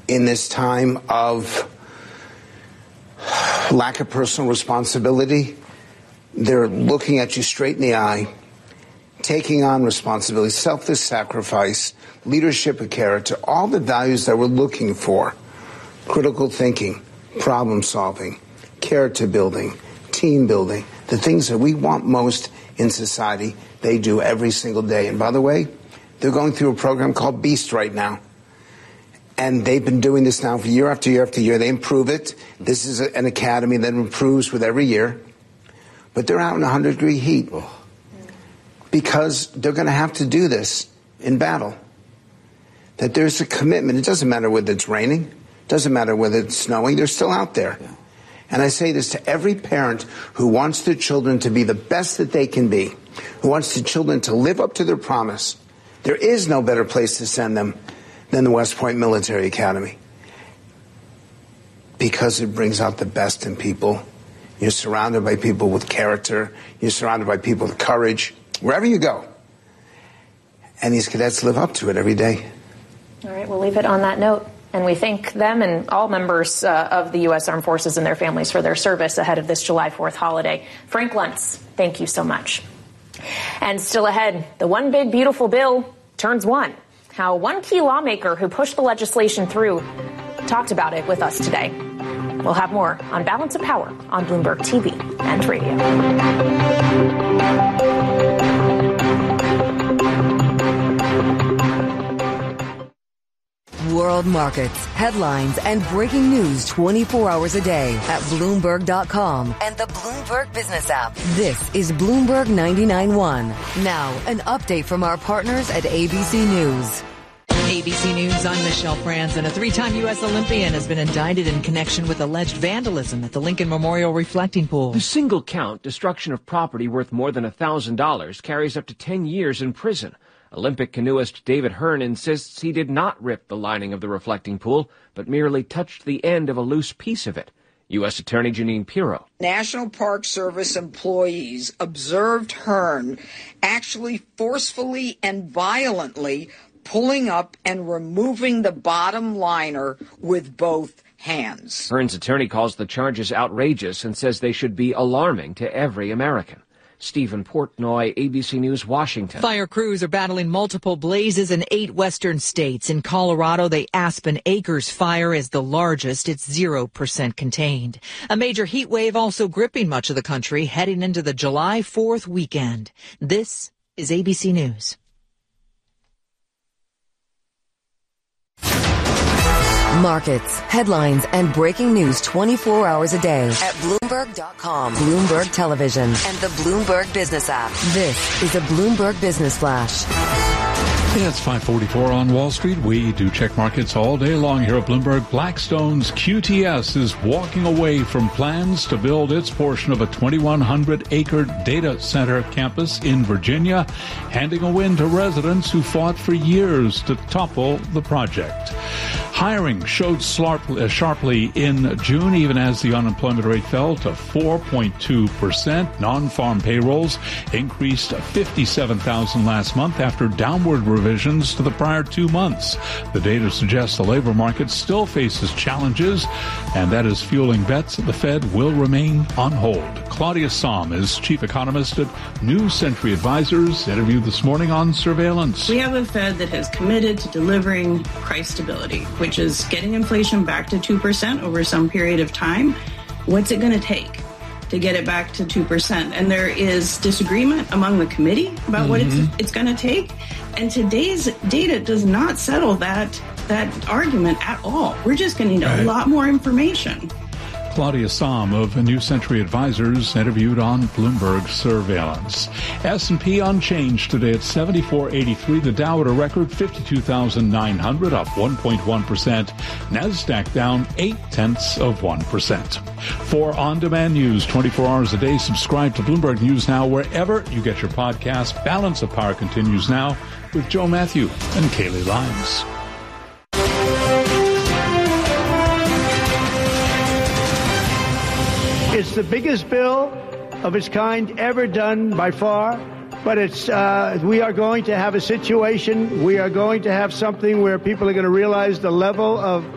in this time of lack of personal responsibility. They're looking at you straight in the eye, taking on responsibility, selfless sacrifice, leadership of character, all the values that we're looking for: critical thinking, problem solving, character building, team building, the things that we want most in society. They do every single day. And by the way, they're going through a program called BEAST right now. And they've been doing this now for year after year after year. They improve it. This is an academy that improves with every year. But they're out in 100-degree heat because they're going to have to do this in battle. That there's a commitment. It doesn't matter whether it's raining. It doesn't matter whether it's snowing. They're still out there. Yeah. And I say this to every parent who wants their children to be the best that they can be, who wants their children to live up to their promise. There is no better place to send them than the West Point Military Academy, because it brings out the best in people. You're surrounded by people with character. You're surrounded by people with courage, wherever you go. And these cadets live up to it every day. All right, we'll leave it on that note. And we thank them and all members of the U.S. Armed Forces and their families for their service ahead of this July 4th holiday. Frank Luntz, thank you so much. And still ahead, the One Big Beautiful Bill turns one. How one key lawmaker who pushed the legislation through talked about it with us today. We'll have more on Balance of Power on Bloomberg TV and radio. World markets, headlines, and breaking news 24 hours a day at Bloomberg.com and the Bloomberg Business app. This is Bloomberg 99.1. Now, an update from our partners at ABC News. ABC News, I'm Michelle Franzen. A three-time U.S. Olympian has been indicted in connection with alleged vandalism at the Lincoln Memorial Reflecting Pool. The single count, destruction of property worth more than $1,000, carries up to 10 years in prison. Olympic canoeist David Hearn insists he did not rip the lining of the reflecting pool, but merely touched the end of a loose piece of it. U.S. Attorney Jeanine Pirro. National Park Service employees observed Hearn actually forcefully and violently pulling up and removing the bottom liner with both hands. Hearn's attorney calls the charges outrageous and says they should be alarming to every American. Stephen Portnoy, ABC News, Washington. Fire crews are battling multiple blazes in 8 western states. In Colorado, the Aspen Acres fire is the largest. It's 0% contained. A major heat wave also gripping much of the country heading into the July 4th weekend. This is ABC News. Markets, headlines, and breaking news 24 hours a day at Bloomberg.com, Bloomberg Television, and the Bloomberg Business app. This is a Bloomberg Business Flash. Yeah, it's 5:44 on Wall Street. We do check markets all day long here at Bloomberg. Blackstone's QTS is walking away from plans to build its portion of a 2,100-acre data center campus in Virginia, handing a win to residents who fought for years to topple the project. Hiring showed sharply in June, even as the unemployment rate fell to 4.2%. Non-farm payrolls increased 57,000 last month after downward revisions to the prior 2 months. The data suggests the labor market still faces challenges, and that is fueling bets that the Fed will remain on hold. Claudia Sahm is chief economist at New Century Advisors, interviewed this morning on surveillance. We have a Fed that has committed to delivering price stability, which is getting inflation back to 2% over some period of time. What's it going to take to get it back to 2%? And there is disagreement among the committee about what it's going to take. And today's data does not settle that argument at all. We're just going to need a lot more information. Claudia Sahm of New Century Advisors, interviewed on Bloomberg Surveillance. S&P unchanged today at 74.83. The Dow at a record 52,900, up 1.1%. NASDAQ down 0.8%. For on-demand news 24 hours a day, subscribe to Bloomberg News Now wherever you get your podcast. Balance of Power continues now with Joe Matthew and Kaylee Lyons. It's the biggest bill of its kind ever done by far, but we are going to have a situation, we are going to have something where people are going to realize the level of